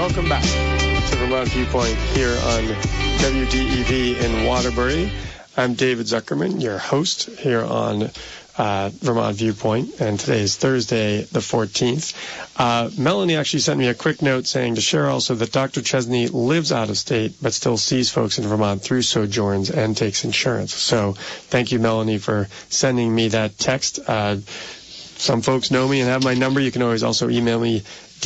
Welcome back to Vermont Viewpoint here on WDEV in Waterbury. I'm David Zuckerman, your host here on Vermont Viewpoint, and today is Thursday the 14th. Melanie actually sent me a quick note saying to share also that Dr. Chesney lives out of state but still sees folks in Vermont through sojourns and takes insurance. So thank you, Melanie, for sending me that text. Some folks know me and have my number. You can always also email me,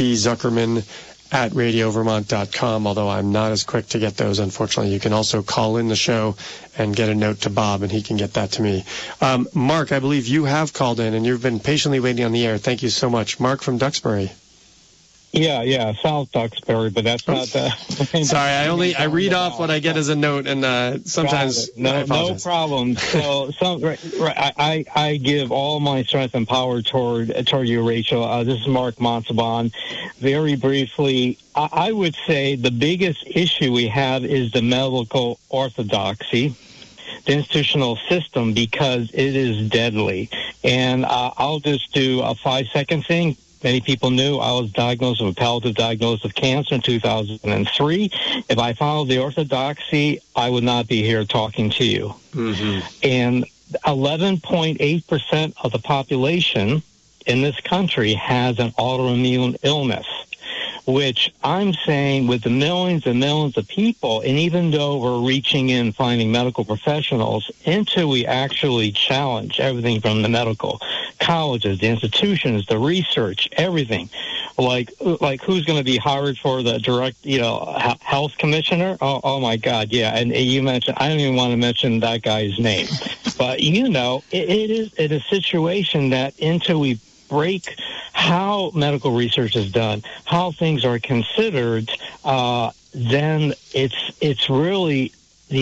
dzuckerman@radiovermont.com, although I'm not as quick to get those, unfortunately. You can also call in the show and get a note to Bob, and he can get that to me. Mark, I believe you have called in, and you've been patiently waiting on the air. Thank you so much. Mark from Duxbury. Yeah, South Duxbury, but that's not the... Sorry, I read off what I get as a note, and sometimes... No problem. So, I give all my strength and power toward you, Rachel. This is Mark Montalban. Very briefly, I would say the biggest issue we have is the medical orthodoxy, the institutional system, because it is deadly. And I'll just do a 5-second thing. Many people knew I was diagnosed with a palliative diagnosis of cancer in 2003. If I followed the orthodoxy, I would not be here talking to you. Mm-hmm. And 11.8% of the population in this country has an autoimmune illness, which I'm saying with the millions and millions of people, and even though we're reaching in finding medical professionals, until we actually challenge everything from the medical colleges, the institutions, the research, everything, like who's going to be hired for the direct, health commissioner? Oh my God, yeah. And you mentioned, I don't even want to mention that guy's name, but it is a situation that until we break how medical research is done, how things are considered, then it's really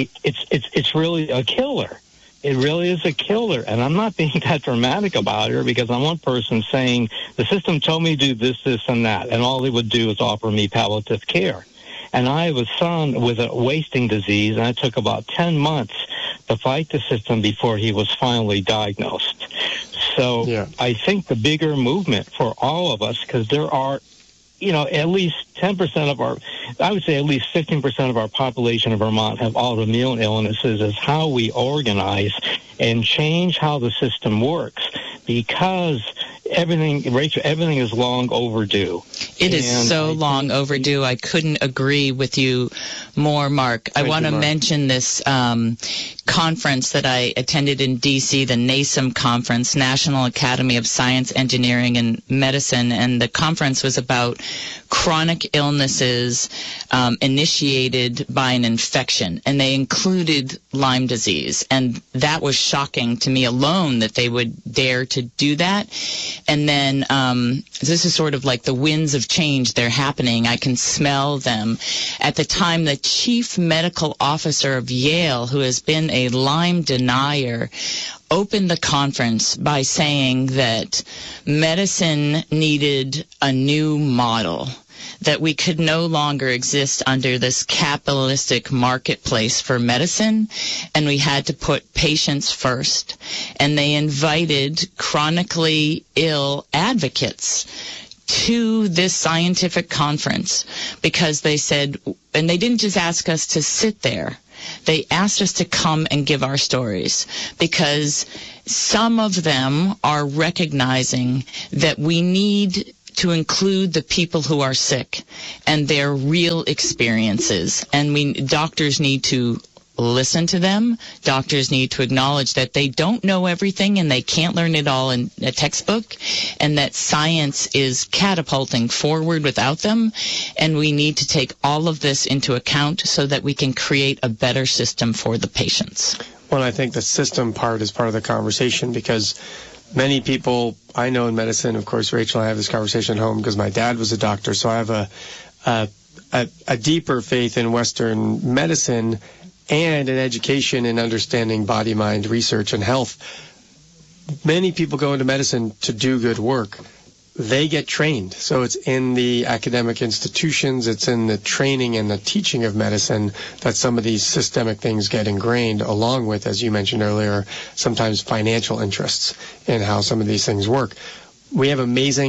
a killer. It really is a killer. And I'm not being that dramatic about it, because I'm one person saying the system told me to do this, this, and that, and all they would do is offer me palliative care. And I have a son with a wasting disease, and it took about 10 months to fight the system before he was finally diagnosed. So yeah. I think the bigger movement for all of us, because there are, at least 10% of I would say at least 15% of our population of Vermont have autoimmune illnesses, is how we organize and change how the system works, because everything is long overdue. It is so long overdue. I couldn't agree with you more, Mark. I want to mention this conference that I attended in D.C., the NASEM conference, National Academy of Science, Engineering, and Medicine, and the conference was about chronic illnesses initiated by an infection, and they included Lyme disease, and that was shocking to me alone that they would dare to do that. And then this is sort of like the winds of change. They're happening. I can smell them. At the time, the chief medical officer of Yale, who has been a Lyme denier, opened the conference by saying that medicine needed a new model, that we could no longer exist under this capitalistic marketplace for medicine, and we had to put patients first. And they invited chronically ill advocates to this scientific conference, because they said, and they didn't just ask us to sit there, they asked us to come and give our stories, because some of them are recognizing that we need to include the people who are sick and their real experiences. And doctors need to listen to them. Doctors need to acknowledge that they don't know everything and they can't learn it all in a textbook, and that science is catapulting forward without them. And we need to take all of this into account so that we can create a better system for the patients. Well, I think the system part is part of the conversation, because many people I know in medicine, of course, Rachel and I have this conversation at home because my dad was a doctor, so I have a deeper faith in Western medicine and an education in understanding body, mind, research, and health. Many people go into medicine to do good work. They get trained. So it's in the academic institutions, it's in the training and the teaching of medicine that some of these systemic things get ingrained, along with, as you mentioned earlier, sometimes financial interests in how some of these things work. We have amazing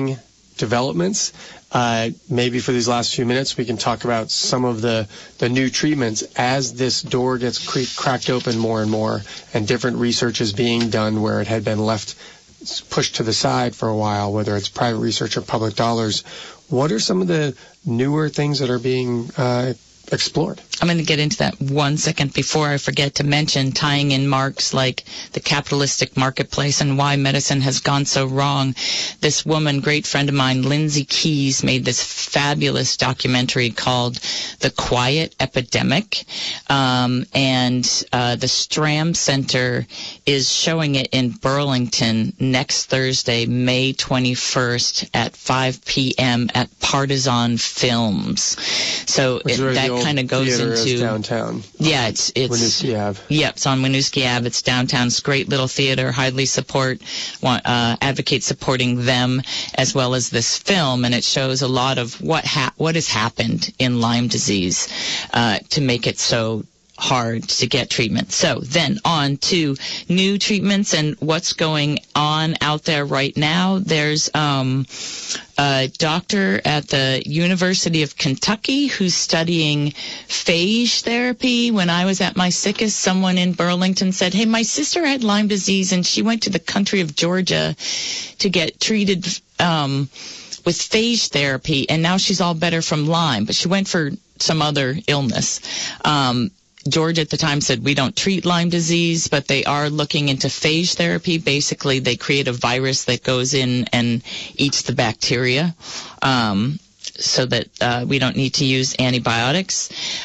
developments. Maybe for these last few minutes, we can talk about some of the new treatments as this door gets cracked open more and more, and different research is being done where it had been pushed to the side for a while, whether it's private research or public dollars. What are some of the newer things that are being explored? I'm going to get into that 1 second before I forget to mention, tying in Mark's, like the capitalistic marketplace and why medicine has gone so wrong. This woman, great friend of mine, Lindsay Keys, made this fabulous documentary called The Quiet Epidemic. And the Stram Center is showing it in Burlington next Thursday, May 21st at 5 p.m. at Partisan Films. So that kind of goes into downtown. Yeah, it's Winooski Ave. Yep, it's on Winooski Ave. It's downtown. It's a great little theater. Highly advocate supporting them as well as this film, and it shows a lot of what has happened in Lyme disease to make it so hard to get treatment. So then on to new treatments and what's going on out there right now. There's a doctor at the University of Kentucky who's studying phage therapy. When I was at my sickest, someone in Burlington said, hey, my sister had Lyme disease and she went to the country of Georgia to get treated with phage therapy, and now she's all better from Lyme, but she went for some other illness. Georgia at the time said, we don't treat Lyme disease, but they are looking into phage therapy. Basically, they create a virus that goes in and eats the bacteria so that we don't need to use antibiotics.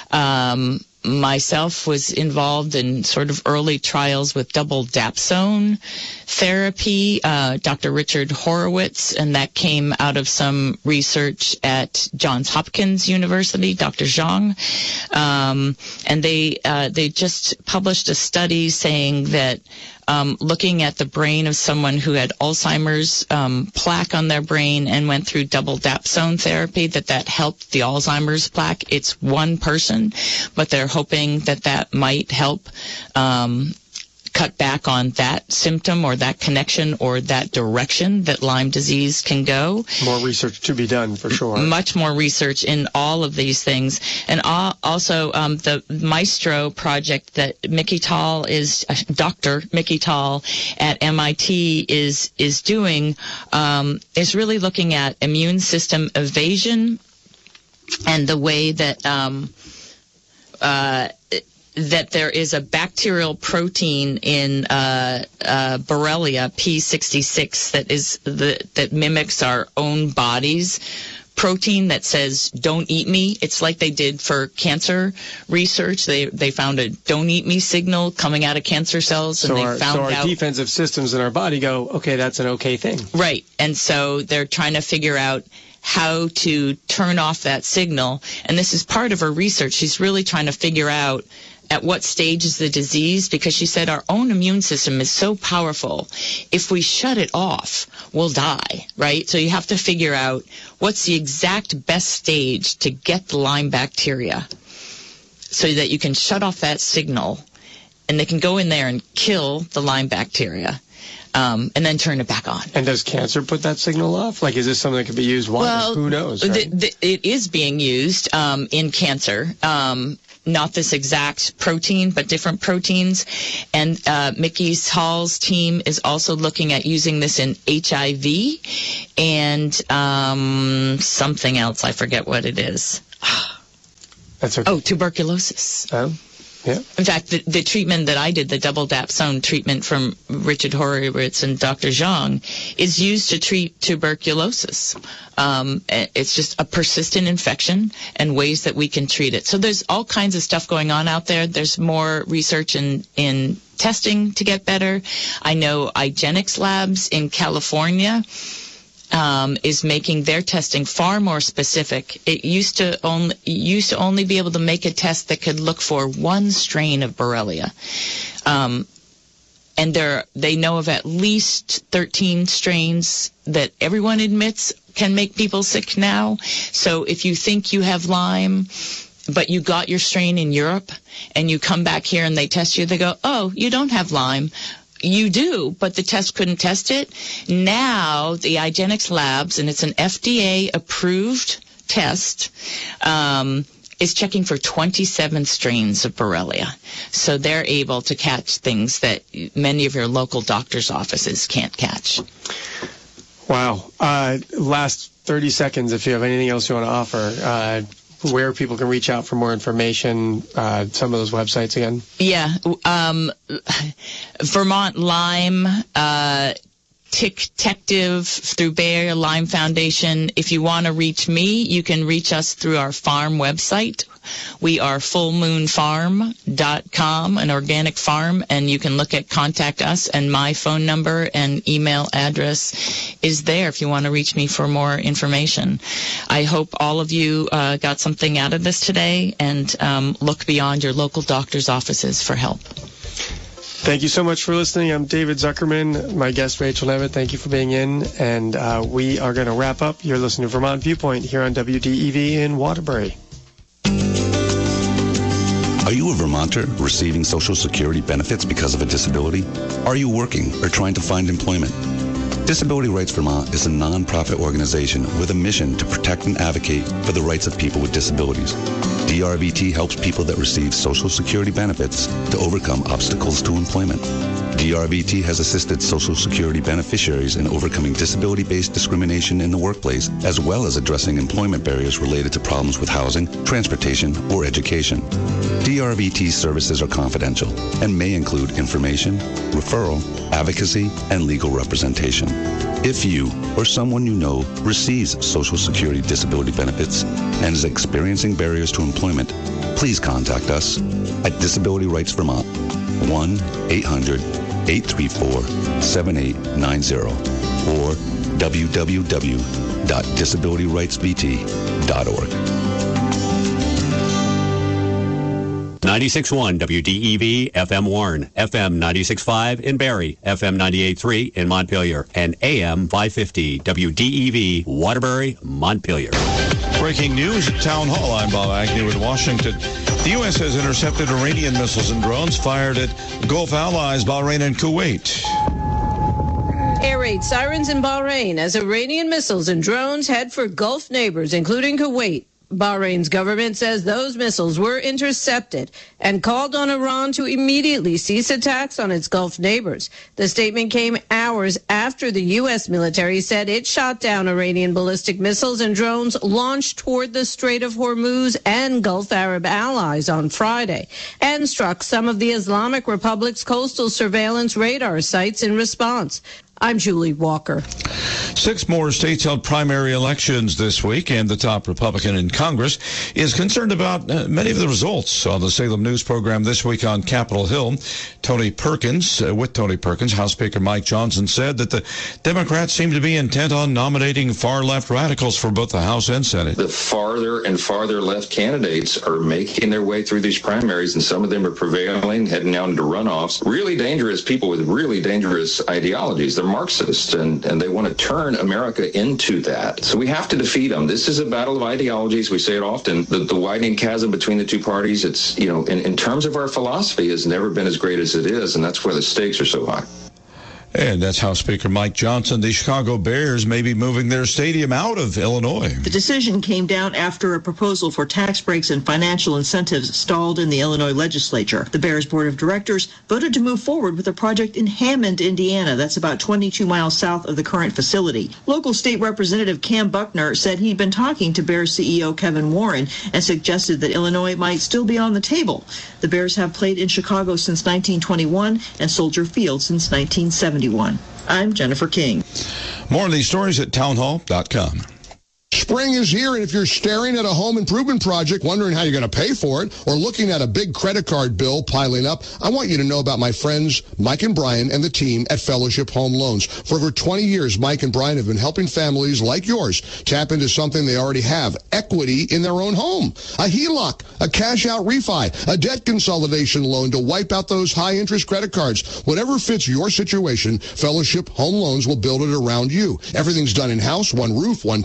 Myself was involved in sort of early trials with double dapsone therapy, Dr. Richard Horowitz, and that came out of some research at Johns Hopkins University, Dr. Zhang. And they just published a study saying that looking at the brain of someone who had Alzheimer's plaque on their brain and went through double dapsone therapy, that helped the Alzheimer's plaque. It's one person, but they're hoping that might help cut back on that symptom or that connection or that direction that Lyme disease can go. More research to be done, for sure. Much more research in all of these things. And also the Maestro project that Dr. Mickey Tall at MIT is doing is really looking at immune system evasion and the way that that there is a bacterial protein in Borrelia P66 that mimics our own body's protein that says "don't eat me." It's like they did for cancer research. They found a "don't eat me" signal coming out of cancer cells, and our defensive systems in our body go, okay, that's an okay thing, right? And so they're trying to figure out how to turn off that signal, and this is part of her research. She's really trying to figure out at what stage is the disease, because she said our own immune system is so powerful. If we shut it off, we'll die, right? So you have to figure out what's the exact best stage to get the Lyme bacteria so that you can shut off that signal and they can go in there and kill the Lyme bacteria. And then turn it back on. And does cancer put that signal off? Like, is this something that could be used? Well, who knows? Right? It is being used in cancer. Not this exact protein, but different proteins. And Mickey Hall's team is also looking at using this in HIV and something else. I forget what it is. That's okay. Oh, tuberculosis. Oh. Yeah. In fact, the treatment that I did, the double dapsone treatment from Richard Horowitz and Dr. Zhang, is used to treat tuberculosis. It's just a persistent infection and ways that we can treat it. So there's all kinds of stuff going on out there. There's more research in testing to get better. I know IGeneX Labs in California is making their testing far more specific. It used to only be able to make a test that could look for one strain of Borrelia. And they know of at least 13 strains that everyone admits can make people sick now. So if you think you have Lyme, but you got your strain in Europe, and you come back here and they test you, they go, oh, you don't have Lyme. You do, but the test couldn't test it. Now, the IGeneX Labs, and it's an FDA-approved test, is checking for 27 strains of Borrelia. So they're able to catch things that many of your local doctor's offices can't catch. Wow. Last 30 seconds, if you have anything else you want to offer, where people can reach out for more information, some of those websites again. Yeah. Vermont Lyme, Tick-Tective through Bay Area Lyme Foundation. If you want to reach me, you can reach us through our farm website. We are fullmoonfarm.com, an organic farm, and you can look at Contact Us, and my phone number and email address is there if you want to reach me for more information. I hope all of you got something out of this today, and look beyond your local doctor's offices for help. Thank you so much for listening. I'm David Zuckerman. My guest, Rachel Nevitt. Thank you for being in. And we are going to wrap up. You're listening to Vermont Viewpoint here on WDEV in Waterbury. Are you a Vermonter receiving Social Security benefits because of a disability? Are you working or trying to find employment? Disability Rights Vermont is a nonprofit organization with a mission to protect and advocate for the rights of people with disabilities. DRVT helps people that receive Social Security benefits to overcome obstacles to employment. DRVT has assisted Social Security beneficiaries in overcoming disability-based discrimination in the workplace, as well as addressing employment barriers related to problems with housing, transportation, or education. DRVT services are confidential and may include information, referral, advocacy, and legal representation. If you or someone you know receives Social Security disability benefits and is experiencing barriers to employment, please contact us at Disability Rights Vermont, 1-800-834-7890 or www.disabilityrightsvt.org. 96.1 WDEV FM Warren, FM 96.5 in Barrie, FM 98.3 in Montpelier, and AM 550 WDEV Waterbury, Montpelier. Breaking news at Town Hall. I'm Bob Agnew in Washington. The U.S. has intercepted Iranian missiles and drones fired at Gulf allies Bahrain and Kuwait. Air raid sirens in Bahrain as Iranian missiles and drones head for Gulf neighbors, including Kuwait. Bahrain's government says those missiles were intercepted and called on Iran to immediately cease attacks on its Gulf neighbors. The statement came hours after the U.S. military said it shot down Iranian ballistic missiles and drones launched toward the Strait of Hormuz and Gulf Arab allies on Friday and struck some of the Islamic Republic's coastal surveillance radar sites in response. I'm Julie Walker. 6 more states held primary elections this week, and the top Republican in Congress is concerned about many of the results. On the Salem News program this week on Capitol Hill, with Tony Perkins, House Speaker Mike Johnson said that the Democrats seem to be intent on nominating far-left radicals for both the House and Senate. The farther and farther left candidates are making their way through these primaries, and some of them are prevailing, heading down into runoffs. Really dangerous people with really dangerous ideologies. They're Marxists, and they want to turn America into that. So we have to defeat them. This is a battle of ideologies. We say it often. The widening chasm between the two parties, it's, in terms of our philosophy, has never been as great as it is, and that's where the stakes are so high. And that's House Speaker Mike Johnson. The Chicago Bears may be moving their stadium out of Illinois. The decision came down after a proposal for tax breaks and financial incentives stalled in the Illinois legislature. The Bears Board of Directors voted to move forward with a project in Hammond, Indiana. That's about 22 miles south of the current facility. Local State Representative Cam Buckner said he'd been talking to Bears CEO Kevin Warren and suggested that Illinois might still be on the table. The Bears have played in Chicago since 1921 and Soldier Field since 1971. I'm Jennifer King. More of these stories at townhall.com. Spring is here, and if you're staring at a home improvement project, wondering how you're going to pay for it, or looking at a big credit card bill piling up, I want you to know about my friends Mike and Brian and the team at Fellowship Home Loans. For over 20 years, Mike and Brian have been helping families like yours tap into something they already have, equity in their own home. A HELOC, a cash-out refi, a debt consolidation loan to wipe out those high-interest credit cards. Whatever fits your situation, Fellowship Home Loans will build it around you. Everything's done in-house, one roof, one team,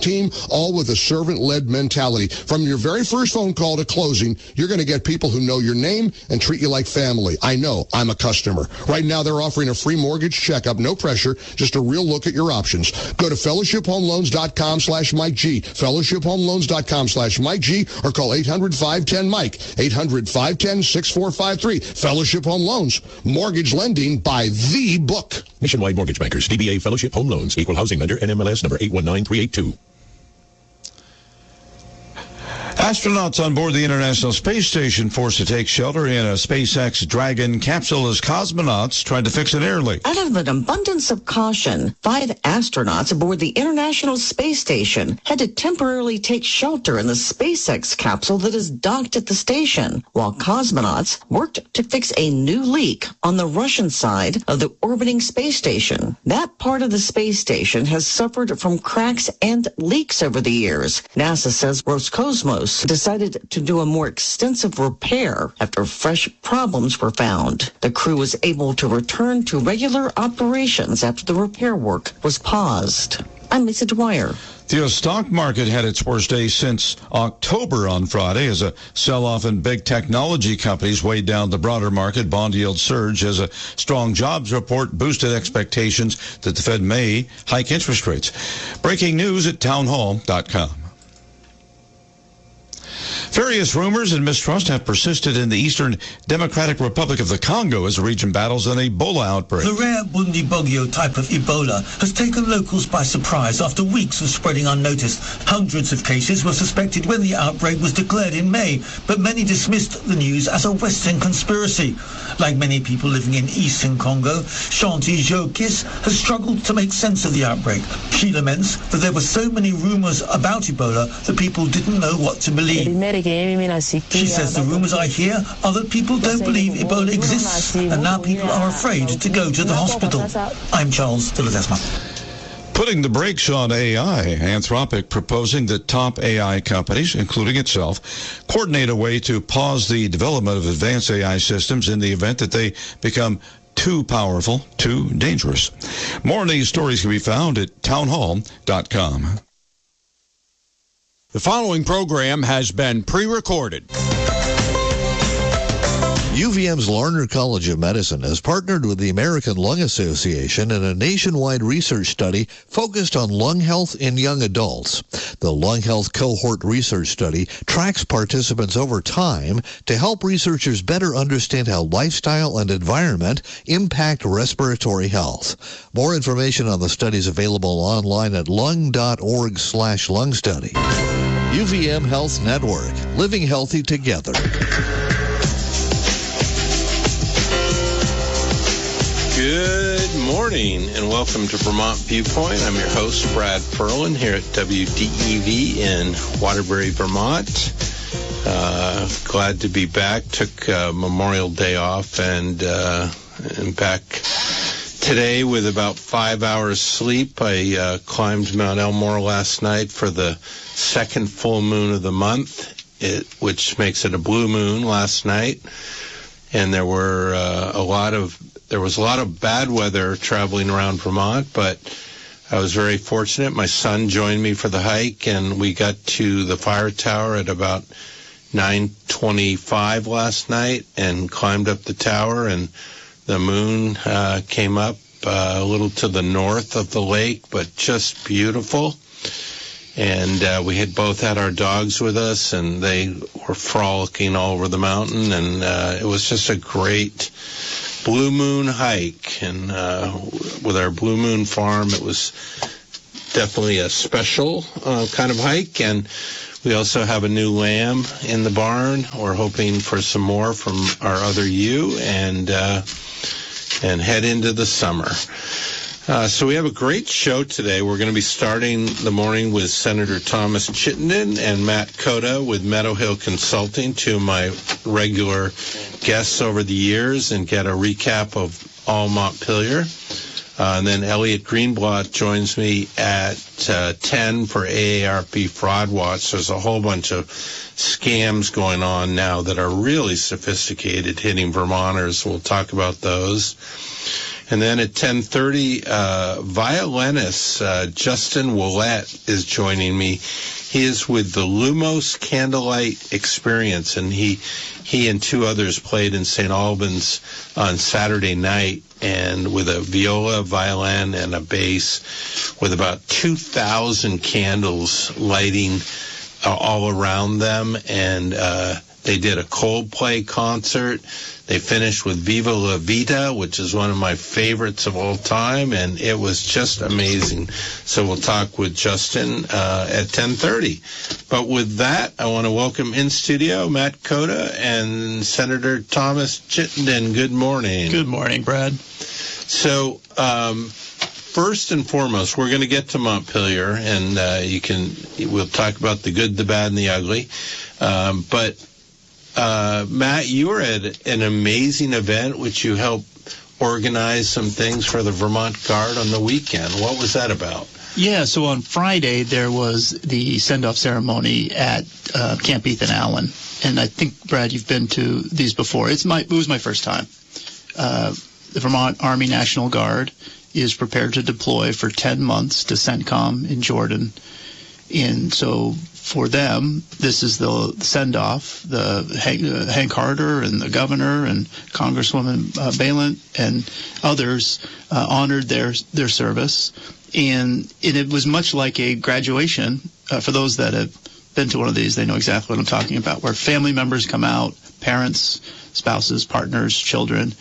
all with a servant-led mentality. From your very first phone call to closing, you're going to get people who know your name and treat you like family. I know. I'm a customer. Right now, they're offering a free mortgage checkup. No pressure. Just a real look at your options. Go to fellowshiphomeloans.com/Mike G. fellowshiphomeloans.com/Mike G. or call 800-510-MIKE. 800-510-6453. Fellowship Home Loans. Mortgage lending by the book. Nationwide Mortgage Bankers. DBA Fellowship Home Loans. Equal housing lender. NMLS number 819382. Astronauts on board the International Space Station forced to take shelter in a SpaceX Dragon capsule as cosmonauts tried to fix an air leak. Out of an abundance of caution, 5 astronauts aboard the International Space Station had to temporarily take shelter in the SpaceX capsule that is docked at the station, while cosmonauts worked to fix a new leak on the Russian side of the orbiting space station. That part of the space station has suffered from cracks and leaks over the years. NASA says Roscosmos decided to do a more extensive repair after fresh problems were found. The crew was able to return to regular operations after the repair work was paused. I'm Lisa Dwyer. The U.S. stock market had its worst day since October on Friday as a sell-off in big technology companies weighed down the broader market. Bond yields surged as a strong jobs report boosted expectations that the Fed may hike interest rates. Breaking news at townhall.com. Various rumors and mistrust have persisted in the Eastern Democratic Republic of the Congo as the region battles an Ebola outbreak. The rare Bundibugyo type of Ebola has taken locals by surprise after weeks of spreading unnoticed. Hundreds of cases were suspected when the outbreak was declared in May, but many dismissed the news as a Western conspiracy. Like many people living in Eastern Congo, Shanti Jokis has struggled to make sense of the outbreak. She laments that there were so many rumors about Ebola that people didn't know what to believe. She says the rumors I hear are that people don't believe Ebola exists, and now people are afraid to go to the hospital. I'm Charles de Ledesma. Putting the brakes on AI, Anthropic proposing that top AI companies, including itself, coordinate a way to pause the development of advanced AI systems in the event that they become too powerful, too dangerous. More on these stories can be found at townhall.com. The following program has been pre-recorded. UVM's Larner College of Medicine has partnered with the American Lung Association in a nationwide research study focused on lung health in young adults. The Lung Health Cohort Research Study tracks participants over time to help researchers better understand how lifestyle and environment impact respiratory health. More information on the study is available online at lung.org/lung study. UVM Health Network, living healthy together. Good morning and welcome to Vermont Viewpoint. I'm your host, Brad Ferlin, here at WDEV in Waterbury, Vermont. Glad to be back. Took Memorial Day off and back today with about 5 hours sleep. I climbed Mount Elmore last night for the second full moon of the month, which makes it a blue moon last night. And there was a lot of bad weather traveling around Vermont, but I was very fortunate. My son joined me for the hike, and we got to the fire tower at about 9:25 last night and climbed up the tower, and the moon came up a little to the north of the lake, but just beautiful. And we had both had our dogs with us, and they were frolicking all over the mountain, and it was just a great Blue Moon hike. And with our Blue Moon farm, it was definitely a special kind of hike. And we also have a new lamb in the barn. We're hoping for some more from our other ewe, and head into the summer. So we have a great show today. We're going to be starting the morning with Senator Thomas Chittenden and Matt Cota with Meadow Hill Consulting, two of my regular guests over the years, and get a recap of all Montpelier. And then Elliot Greenblatt joins me at 10 for AARP Fraud Watch. There's a whole bunch of scams going on now that are really sophisticated, hitting Vermonters. We'll talk about those. And then at 10:30, violinist Justin Willett is joining me. He is with the Lumos Candlelight Experience, and he and two others played in St. Albans on Saturday night, and with a viola, violin, and a bass, with about 2,000 candles lighting all around them, and they did a Coldplay concert. They finished with Viva La Vida, which is one of my favorites of all time, and it was just amazing. So we'll talk with Justin at 10:30. But with that, I want to welcome in studio Matt Cota and Senator Thomas Chittenden. Good morning. Good morning, Brad. So first and foremost, we're going to get to Montpelier, and we'll talk about the good, the bad, and the ugly. But Matt, you were at an amazing event which you helped organize some things for the Vermont Guard on the weekend. What was that about? Yeah, so on Friday there was the send-off ceremony at Camp Ethan Allen, and I think, Brad, you've been to these before. It was my first time. The Vermont Army National Guard is prepared to deploy for 10 months to CENTCOM in Jordan. And so for them, this is the send-off. Hank Harder and the governor and Congresswoman Balint and others honored their service. And it was much like a graduation. For those that have been to one of these, they know exactly what I'm talking about, where family members come out, parents, spouses, partners, children,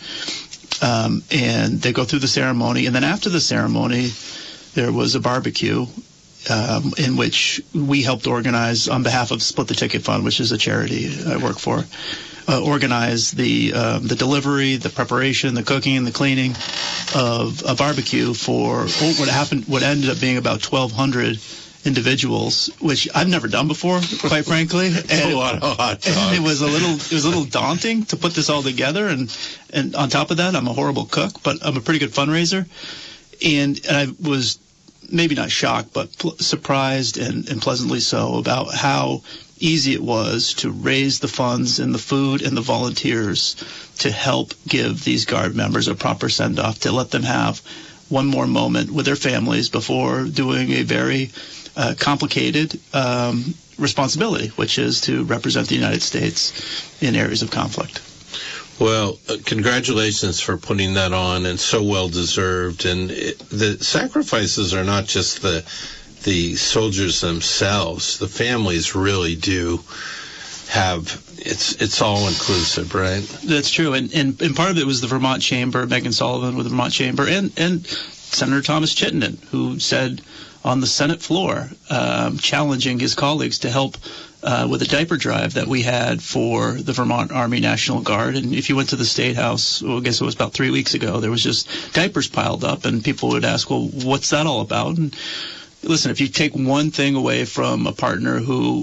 and they go through the ceremony. And then after the ceremony, there was a barbecue in which we helped organize on behalf of Split the Ticket Fund, which is a charity I work for, organize the delivery, the preparation, the cooking, the cleaning of a barbecue for what ended up being about 1,200 individuals, which I've never done before, quite frankly. And, a lot of hot dogs. And it was a little daunting to put this all together. And on top of that, I'm a horrible cook, but I'm a pretty good fundraiser. And I was maybe not shocked, but surprised and pleasantly so about how easy it was to raise the funds and the food and the volunteers to help give these Guard members a proper send-off, to let them have one more moment with their families before doing a very complicated responsibility, which is to represent the United States in areas of conflict. Well, congratulations for putting that on, and so well deserved. And the sacrifices are not just the soldiers themselves. The families really do have, it's all inclusive, right? That's true. And part of it was the Vermont Chamber, Megan Sullivan with the Vermont Chamber, and Senator Thomas Chittenden, who said on the Senate floor, challenging his colleagues to help with a diaper drive that we had for the Vermont Army National Guard. And if you went to the State House, I guess it was about 3 weeks ago, there was just diapers piled up, and people would ask, well, what's that all about? And listen, if you take one thing away from a partner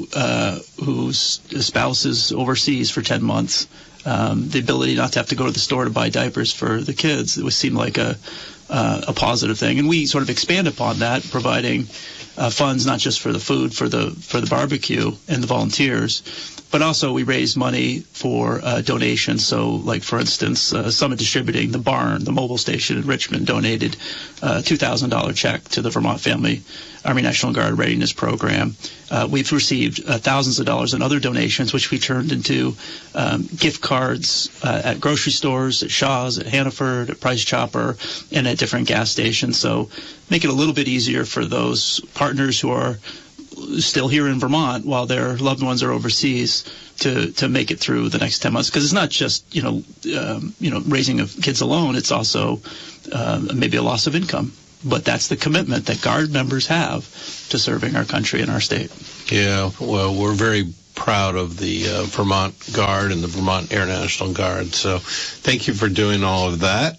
whose spouse is overseas for 10 months, the ability not to have to go to the store to buy diapers for the kids, it would seem like a positive thing. And we sort of expand upon that, providing funds not just for the food, for the barbecue and the volunteers, but also we raise money for donations. So, like, for instance, Summit Distributing, the barn, the mobile station in Richmond, donated a $2,000 check to the Vermont Family Army National Guard Readiness Program. We've received thousands of dollars in other donations, which we turned into gift cards at grocery stores, at Shaw's, at Hannaford, at Price Chopper, and at different gas stations. So make it a little bit easier for those partners who are still here in Vermont while their loved ones are overseas to make it through the next 10 months. Because it's not just raising of kids alone. It's also maybe a loss of income. But that's the commitment that Guard members have to serving our country and our state. Yeah, well, we're very proud of the Vermont Guard and the Vermont Air National Guard. So thank you for doing all of that.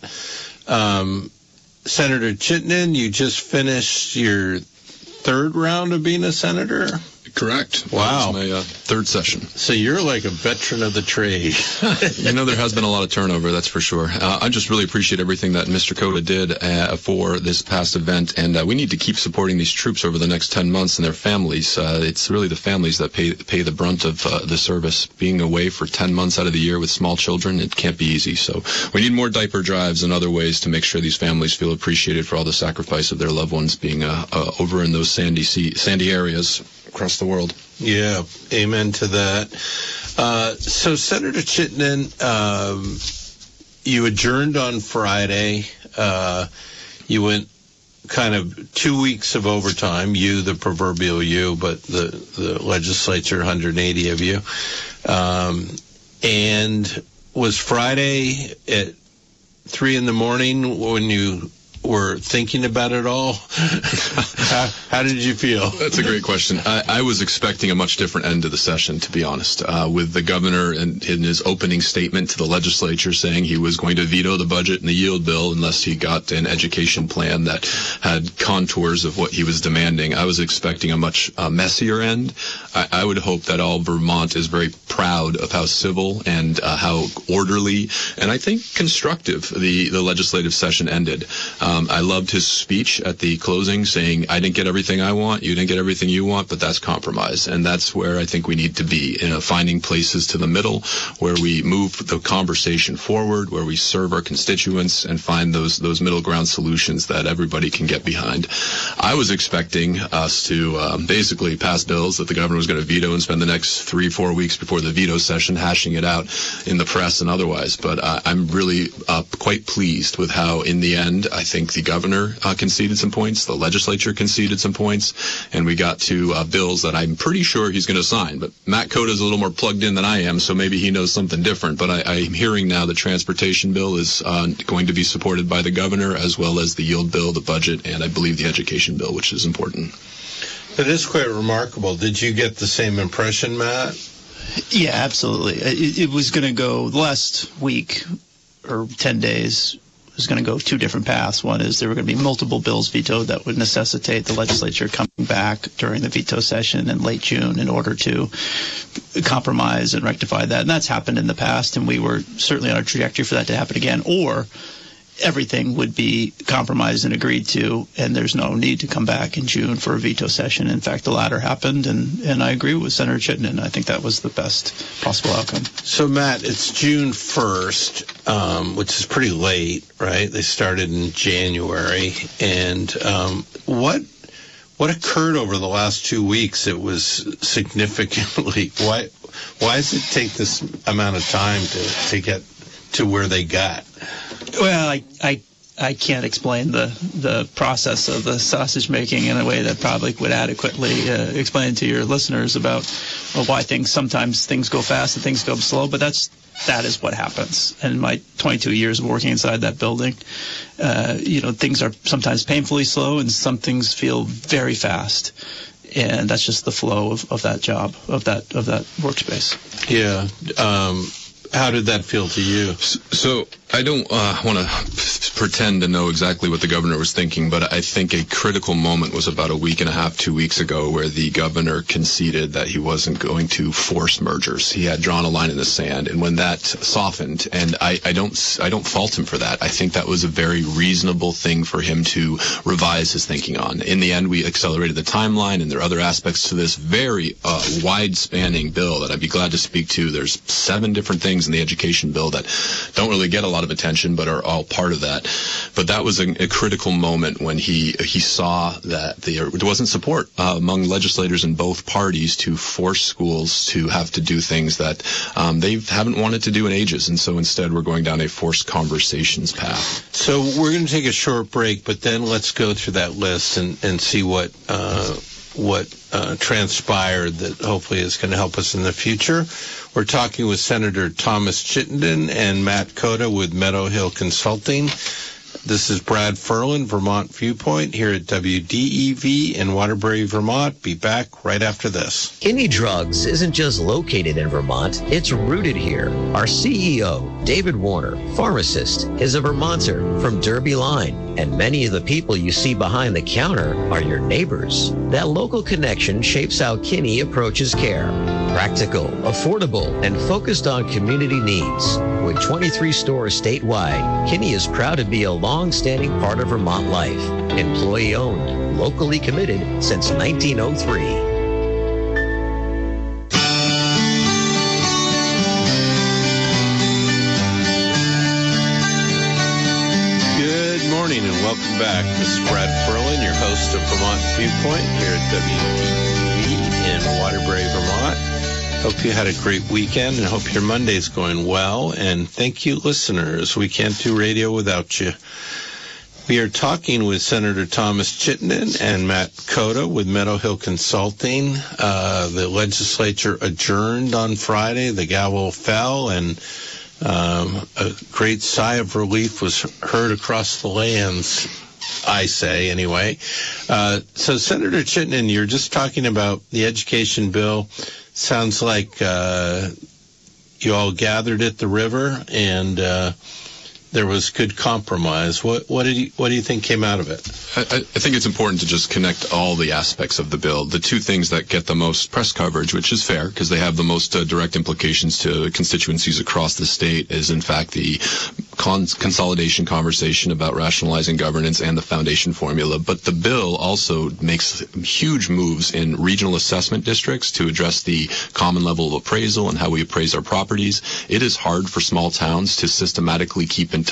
Senator Chittenden, you just finished your third round of being a senator? Correct. Wow. That was my third session. So you're like a veteran of the trade. There has been a lot of turnover, that's for sure. I just really appreciate everything that Mr. Cota did for this past event, and we need to keep supporting these troops over the next 10 months and their families. It's really the families that pay the brunt of the service. Being away for 10 months out of the year with small children, it can't be easy. So we need more diaper drives and other ways to make sure these families feel appreciated for all the sacrifice of their loved ones being over in those sandy areas across the world. Yeah, amen to that. So Senator Chittenden, you adjourned on Friday. You went kind of 2 weeks of overtime, you, the proverbial you, but the legislature, 180 of you. And was Friday at 3 in the morning when you were thinking about it all? How did you feel? That's a great question. I was expecting a much different end to the session, to be honest, with the governor in his opening statement to the legislature saying he was going to veto the budget and the yield bill unless he got an education plan that had contours of what he was demanding. I was expecting a much messier end. I would hope that all Vermont is very proud of how civil and how orderly and I think constructive the legislative session ended. I loved his speech at the closing saying, I didn't get everything I want, you didn't get everything you want, but that's compromise. And that's where I think we need to be, finding places to the middle where we move the conversation forward, where we serve our constituents and find those middle ground solutions that everybody can get behind. I was expecting us to basically pass bills that the governor was going to veto and spend the next 3-4 weeks before the veto session hashing it out in the press and otherwise. But I'm really quite pleased with how, in the end, I think the governor conceded some points, the legislature conceded some points, and we got to bills that I'm pretty sure he's going to sign. But Matt Cota is a little more plugged in than I am, so maybe he knows something different. But I'm hearing now the transportation bill is going to be supported by the governor, as well as the yield bill, the budget, and I believe the education bill, which is important. It is quite remarkable. Did you get the same impression, Matt? Yeah, absolutely. It was going to go the last week or 10 days. Was going to go 2 different paths. One is there were going to be multiple bills vetoed that would necessitate the legislature coming back during the veto session in late June in order to compromise and rectify that. And that's happened in the past, and we were certainly on a trajectory for that to happen again. Or everything would be compromised and agreed to, and there's no need to come back in June for a veto session. In fact, the latter happened, and I agree with Senator Chittenden. I think that was the best possible outcome. So, Matt, it's June 1st, which is pretty late, right? They started in January. And what occurred over the last 2 weeks? It was significantly... Why does it take this amount of time to get to where they got? Well, I can't explain the process of the sausage making in a way that probably would adequately explain to your listeners about why sometimes things go fast and things go slow. But that is what happens. And in my 22 years of working inside that building, things are sometimes painfully slow, and some things feel very fast. And that's just the flow of that job, of that workspace. Yeah. How did that feel to you? So I don't want to pretend to know exactly what the governor was thinking, but I think a critical moment was about a week and a half, 2 weeks ago, where the governor conceded that he wasn't going to force mergers. He had drawn a line in the sand, and when that softened, and I don't fault him for that. I think that was a very reasonable thing for him to revise his thinking on. In the end, we accelerated the timeline, and there are other aspects to this very wide-spanning bill that I'd be glad to speak to. There's 7 different things in the education bill that don't really get a lot of attention, but are all part of that. But that was a critical moment when he saw that there wasn't support among legislators in both parties to force schools to have to do things that they haven't wanted to do in ages. And so instead, we're going down a forced conversations path. So we're going to take a short break, but then let's go through that list and see what transpired that hopefully is going to help us in the future. We're talking with Senator Thomas Chittenden and Matt Cota with Meadow Hill Consulting. This is Brad Ferland, Vermont Viewpoint, here at WDEV in Waterbury, Vermont. Be back right after this. Kinney Drugs isn't just located in Vermont, it's rooted here. Our CEO, David Warner, pharmacist, is a Vermonter from Derby Line And many of the people you see behind the counter are your neighbors. That local connection shapes how Kinney approaches care. Practical, affordable, and focused on community needs. With 23 stores statewide, Kinney is proud to be a long-standing part of Vermont life. Employee-owned, locally committed since 1903. And welcome back. This is Brad Ferlin, your host of Vermont Viewpoint here at WDEV in Waterbury, Vermont. Hope you had a great weekend and hope your Monday's going well. And thank you, listeners. We can't do radio without you. We are talking with Senator Thomas Chittenden and Matt Cota with Meadow Hill Consulting. The legislature adjourned on Friday. The gavel fell, and a great sigh of relief was heard across the lands, I say, anyway. So, Senator Chittenden, you're just talking about the education bill. Sounds like you all gathered at the river, and there was good compromise. What do you think came out of it? I think it's important to just connect all the aspects of the bill. The two things that get the most press coverage, which is fair because they have the most direct implications to constituencies across the state, is in fact the consolidation conversation about rationalizing governance and the foundation formula. But the bill also makes huge moves in regional assessment districts to address the common level of appraisal and how we appraise our properties. It is hard for small towns to systematically keep on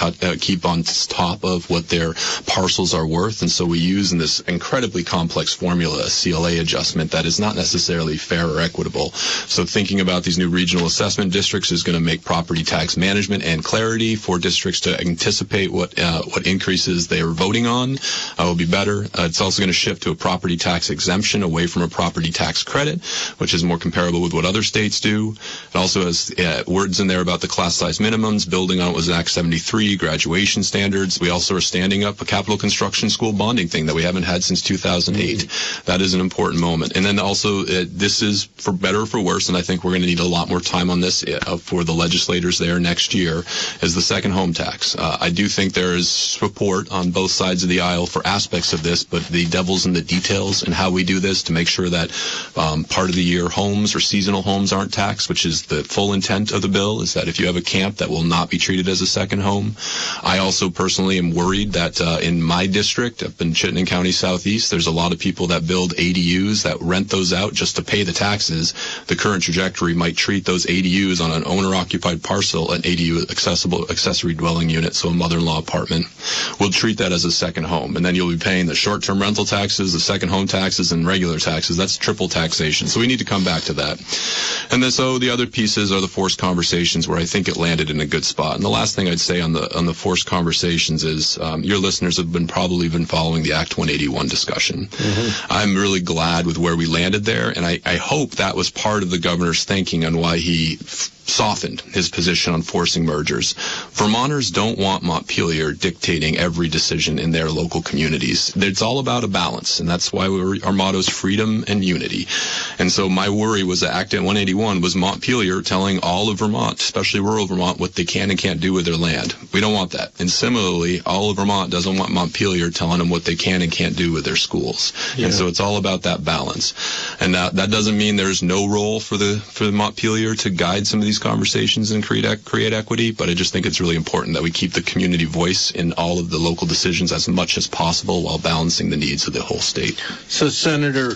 top of what their parcels are worth, and so we use in this incredibly complex formula a CLA adjustment that is not necessarily fair or equitable. So thinking about these new regional assessment districts is going to make property tax management and clarity for districts to anticipate what increases they are voting on will be better. It's also going to shift to a property tax exemption away from a property tax credit, which is more comparable with what other states do. It also has words in there about the class size minimums, building on what was Act 73, graduation standards. We also are standing up a capital construction school bonding thing that we haven't had since 2008. That is an important moment. And then also, this is for better or for worse, and I think we're going to need a lot more time on this for the legislators there next year, is the second home tax. I do think there is support on both sides of the aisle for aspects of this, but the devil's in the details and how we do this to make sure that part of the year homes or seasonal homes aren't taxed, which is the full intent of the bill, is that if you have a camp, that will not be treated as a second home. I also personally am worried that in my district, up in Chittenden County Southeast, there's a lot of people that build ADUs that rent those out just to pay the taxes. The current trajectory might treat those ADUs on an owner-occupied parcel, an ADU accessory dwelling unit, so a mother-in-law apartment. We'll treat that as a second home, and then you'll be paying the short-term rental taxes, the second home taxes, and regular taxes. That's triple taxation, so we need to come back to that. And then so the other pieces are the forced conversations, where I think it landed in a good spot. And the last thing I'd say on the forced conversations is your listeners have probably been following the Act 181 discussion. I'm really glad with where we landed there, and I hope that was part of the governor's thinking on why he softened his position on forcing mergers. Vermonters don't want Montpelier dictating every decision in their local communities. It's all about a balance, and that's why our motto is freedom and unity. And so my worry was that Act 181 was Montpelier telling all of Vermont, especially rural Vermont, what they can and can't do with their land. We don't want that. And similarly, all of Vermont doesn't want Montpelier telling them what they can and can't do with their schools. Yeah. And so it's all about that balance. And that doesn't mean there's no role for Montpelier to guide some of these conversations and create equity, but I just think it's really important that we keep the community voice in all of the local decisions as much as possible while balancing the needs of the whole state. So, Senator,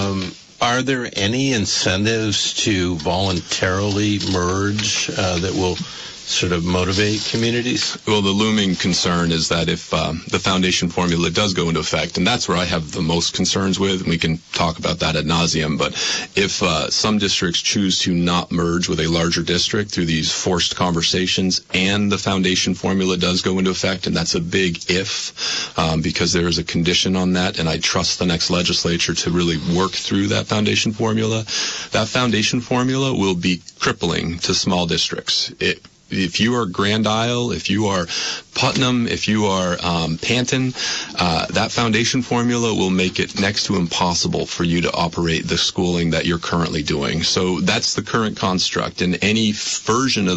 are there any incentives to voluntarily merge that will sort of motivate communities? Well, the looming concern is that if the foundation formula does go into effect, and that's where I have the most concerns with, and we can talk about that ad nauseum, but if some districts choose to not merge with a larger district through these forced conversations, and the foundation formula does go into effect, and that's a big if, because there is a condition on that, and I trust the next legislature to really work through that foundation formula. That foundation formula will be crippling to small districts. If you are Grand Isle, if you are Putnam, if you are Panton, that foundation formula will make it next to impossible for you to operate the schooling that you're currently doing. So that's the current construct, and any version of